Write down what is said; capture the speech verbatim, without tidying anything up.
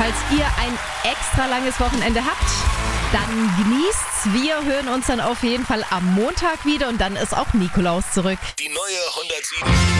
Falls ihr ein extra langes Wochenende habt, dann genießt's. Wir hören uns dann auf jeden Fall am Montag wieder und dann ist auch Nikolaus zurück. Die neue hundertsieben.